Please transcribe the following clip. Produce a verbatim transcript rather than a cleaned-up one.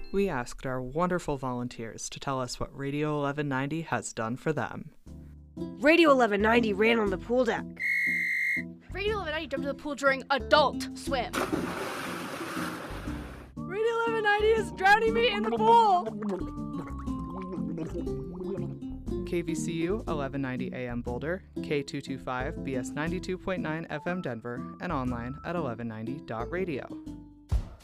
We asked our wonderful volunteers to tell us what Radio eleven ninety has done for them. Radio eleven ninety ran on the pool deck. Radio eleven ninety jumped in the pool during Adult Swim. Radio eleven ninety is drowning me in the pool. K V C U eleven ninety A M Boulder, K two twenty-five B S ninety-two point nine F M Denver, and online at eleven ninety dot radio.